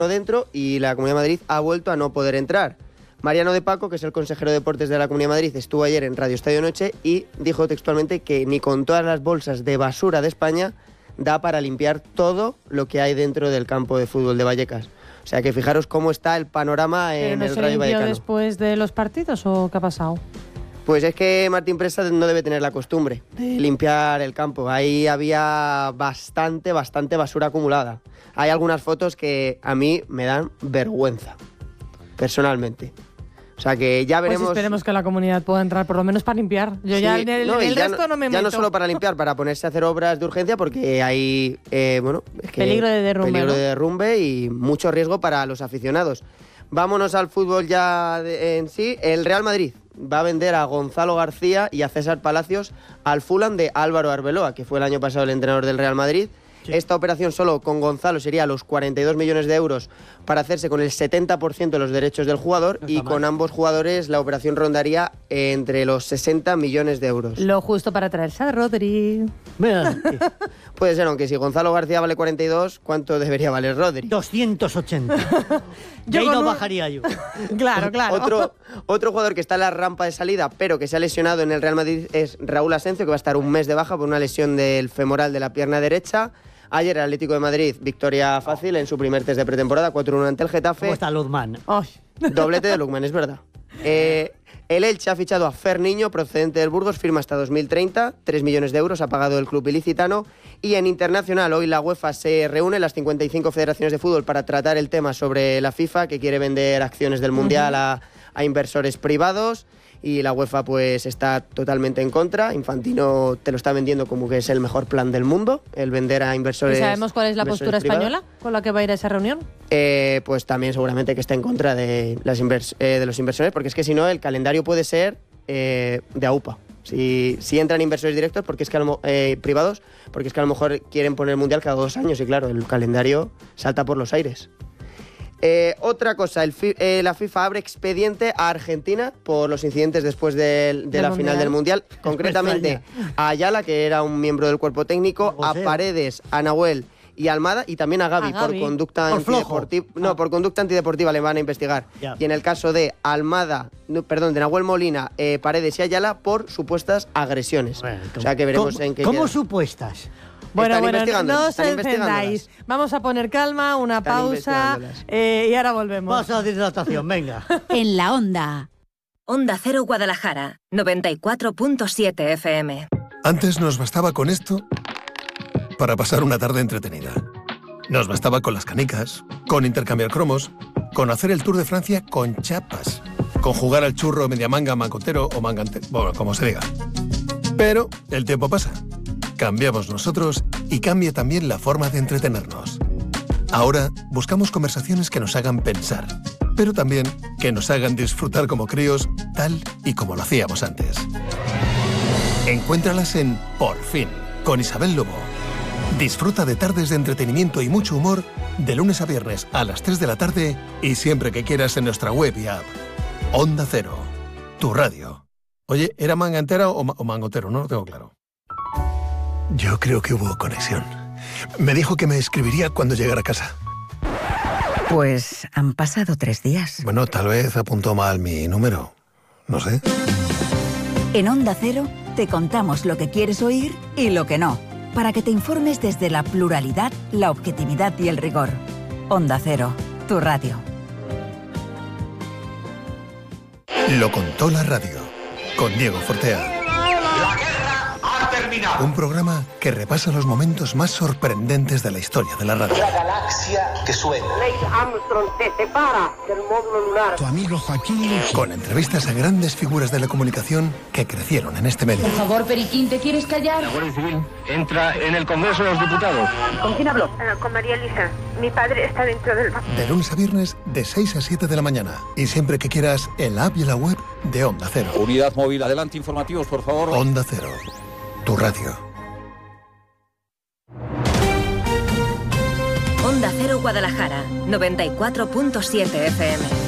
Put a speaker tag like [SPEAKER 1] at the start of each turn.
[SPEAKER 1] dentro y la Comunidad de Madrid ha vuelto a no poder entrar. Mariano de Paco, que es el consejero de Deportes de la Comunidad de Madrid, estuvo ayer en Radio Estadio Noche y dijo textualmente que ni con todas las bolsas de basura de España da para limpiar todo lo que hay dentro del campo de fútbol de Vallecas. O sea que fijaros cómo está el panorama en el Rayo Vallecano. ¿Pero no se limpió
[SPEAKER 2] después de los partidos o qué ha pasado?
[SPEAKER 1] Pues es que Martín Presa no debe tener la costumbre de limpiar el campo. Ahí había bastante basura acumulada. Hay algunas fotos que a mí me dan vergüenza, personalmente. O sea que ya veremos...
[SPEAKER 2] Pues esperemos que la comunidad pueda entrar por lo menos para limpiar. Yo sí, ya el resto no me meto.
[SPEAKER 1] Ya no solo para limpiar, para ponerse a hacer obras de urgencia porque hay
[SPEAKER 2] peligro de derrumbe.
[SPEAKER 1] Peligro de derrumbe y mucho riesgo para los aficionados. Vámonos al fútbol ya en sí. El Real Madrid va a vender a Gonzalo García y a César Palacios al Fulham de Álvaro Arbeloa, que fue el año pasado el entrenador del Real Madrid. Sí. Esta operación solo con Gonzalo sería los 42 millones de euros para hacerse con el 70% de los derechos del jugador y con ambos jugadores la operación rondaría entre los 60 millones de euros.
[SPEAKER 2] Lo justo para traerse a Rodri.
[SPEAKER 1] Puede ser, aunque si Gonzalo García vale 42, ¿cuánto debería valer Rodri?
[SPEAKER 3] 280. Yo ahí no bajaría yo.
[SPEAKER 2] Claro.
[SPEAKER 1] Otro jugador que está en la rampa de salida, pero que se ha lesionado en el Real Madrid es Raúl Asencio, que va a estar un mes de baja por una lesión del femoral de la pierna derecha. Ayer el Atlético de Madrid, victoria fácil en su primer test de pretemporada, 4-1 ante el Getafe.
[SPEAKER 3] ¿Cómo está Luzman?
[SPEAKER 1] Doblete de Lukman, es verdad. El Elche ha fichado a Fer Niño, procedente del Burgos, firma hasta 2030, 3 millones de euros ha pagado el club ilicitano. Y en internacional, hoy la UEFA se reúne, las 55 federaciones de fútbol, para tratar el tema sobre la FIFA, que quiere vender acciones del Mundial a inversores privados. Y la UEFA pues está totalmente en contra. Infantino te lo está vendiendo como que es el mejor plan del mundo, el vender a inversores.
[SPEAKER 2] ¿Y sabemos cuál es la postura española con la que va a ir a esa reunión?
[SPEAKER 1] Pues también seguramente que está en contra de los inversores, porque es que si no el calendario puede ser de AUPA. Si entran inversores directos porque es que privados, porque es que a lo mejor quieren poner el Mundial cada 2 años y claro, el calendario salta por los aires. Otra cosa, la FIFA abre expediente a Argentina por los incidentes después de la final del Mundial, concretamente a Ayala, que era un miembro del cuerpo técnico, a Paredes, a Nahuel y a Almada, y también a Gavi por conducta antideportiva. No, por conducta antideportiva le van a investigar. Ya. Y en el caso de de Nahuel Molina, Paredes y Ayala por supuestas agresiones. Bueno, o sea que veremos en qué
[SPEAKER 3] ¿Cómo
[SPEAKER 1] queda.
[SPEAKER 3] supuestas?
[SPEAKER 2] Bueno, no os encendáis. Vamos a poner calma, una pausa y ahora volvemos.
[SPEAKER 3] Pausa de hidratación, venga.
[SPEAKER 4] En la Onda.
[SPEAKER 5] Onda Cero Guadalajara, 94.7 FM.
[SPEAKER 6] Antes nos bastaba con esto para pasar una tarde entretenida. Nos bastaba con las canicas, con intercambiar cromos, con hacer el Tour de Francia con chapas, con jugar al churro media manga, mangotero o mangantero, bueno, como se diga. Pero el tiempo pasa. Cambiamos nosotros y cambia también la forma de entretenernos. Ahora buscamos conversaciones que nos hagan pensar, pero también que nos hagan disfrutar como críos, tal y como lo hacíamos antes. Encuéntralas en Por Fin, con Isabel Lobo. Disfruta de tardes de entretenimiento y mucho humor de lunes a viernes a las 3 de la tarde y siempre que quieras en nuestra web y app. Onda Cero, tu radio. Oye, ¿era manga entera o mangotero? No lo tengo claro. Yo creo que hubo conexión. Me dijo que me escribiría cuando llegara a casa.
[SPEAKER 7] Pues han pasado 3 días.
[SPEAKER 6] Bueno, tal vez apuntó mal mi número. No sé.
[SPEAKER 7] En Onda Cero te contamos lo que quieres oír y lo que no, para que te informes desde la pluralidad, la objetividad y el rigor. Onda Cero, tu radio.
[SPEAKER 6] Lo contó la radio, con Diego Fortea. Un programa que repasa los momentos más sorprendentes de la historia de la radio.
[SPEAKER 8] La galaxia que suena.
[SPEAKER 9] Neil Armstrong se separa del módulo lunar.
[SPEAKER 6] Tu amigo Joaquín. Con entrevistas a grandes figuras de la comunicación que crecieron en este medio.
[SPEAKER 10] Por favor, Periquín, ¿te quieres callar?
[SPEAKER 11] La Guardia Civil entra en el Congreso de los Diputados.
[SPEAKER 9] ¿Con quién habló? Con María Elisa. Mi padre está dentro del...
[SPEAKER 6] De lunes a viernes, de 6 a 7 de la mañana. Y siempre que quieras, en la app y la web de Onda Cero.
[SPEAKER 12] Unidad móvil, adelante, informativos, por favor.
[SPEAKER 6] Onda Cero, tu radio.
[SPEAKER 5] Onda Cero Guadalajara, 94.7 FM.